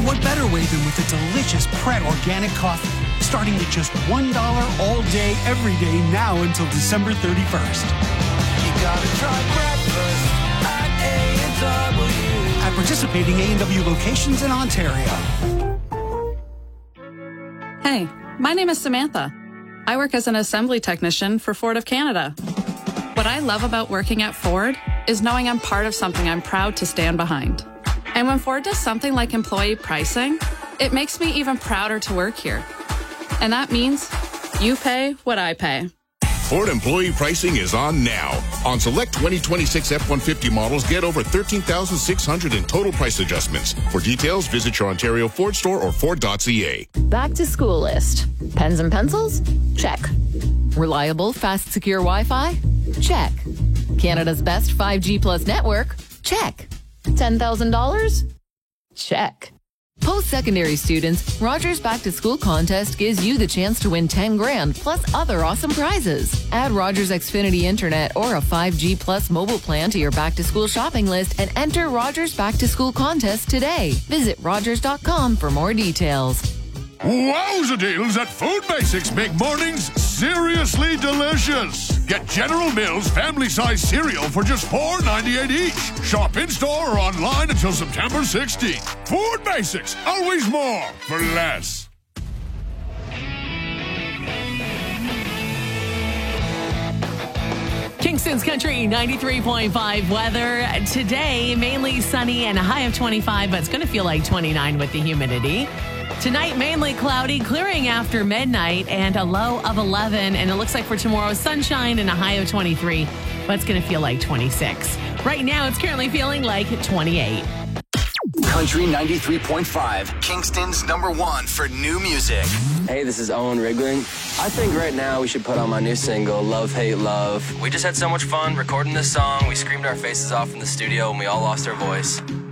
what better way than with a delicious Pret organic coffee, starting at just $1 all day, every day, now until December 31st. You gotta try breakfast at A&W. At participating A&W locations in Ontario. Hey, my name is Samantha. I work as an assembly technician for Ford of Canada. What I love about working at Ford is knowing I'm part of something I'm proud to stand behind. And when Ford does something like employee pricing, it makes me even prouder to work here. And that means you pay what I pay. Ford employee pricing is on now. On select 2026 F-150 models, get over $13,600 in total price adjustments. For details, visit your Ontario Ford store or Ford.ca. Back to school list. Pens and pencils? Check. Reliable, fast, secure Wi-Fi? Check. Canada's best 5G plus network? Check. $10,000? Check. Post-secondary students, Rogers Back to School contest gives you the chance to win $10,000 plus other awesome prizes. Add Rogers Xfinity Internet or a 5G plus mobile plan to your Back to School shopping list and enter Rogers Back to School contest today. Visit Rogers.com for more details. Wowza deals at Food Basics make mornings seriously delicious. Get General Mills family-size cereal for just $4.98 each. Shop in-store or online until September 16th. Food Basics, always more for less. Kingston's Country 93.5 weather. Today, mainly sunny and a high of 25, but it's going to feel like 29 with the humidity. Tonight, mainly cloudy, clearing after midnight, and a low of 11. And it looks like for tomorrow, sunshine and a high of 23, but it's going to feel like 26. Right now, it's currently feeling like 28. Country 93.5, Kingston's #1 for new music. Hey, this is Owen Rigling. I think right now we should put on my new single, Love, Hate, Love. We just had so much fun recording this song. We screamed our faces off in the studio and we all lost our voice.